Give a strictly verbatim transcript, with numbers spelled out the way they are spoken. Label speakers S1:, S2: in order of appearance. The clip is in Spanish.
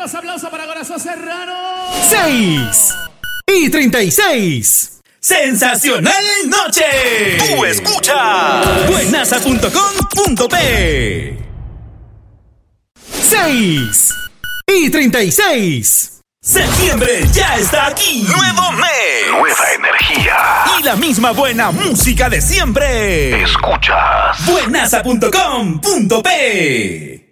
S1: los aplausos para Corazón Serrano.
S2: seis y treinta y seis. ¡Sensacional noche!
S3: Tú escuchas
S2: buenaza punto com punto pe. seis y treinta y seis. Septiembre ya está aquí.
S3: Nuevo mes, nueva energía
S2: y la misma buena música de siempre.
S3: Escuchas
S2: buenaza punto com punto pe.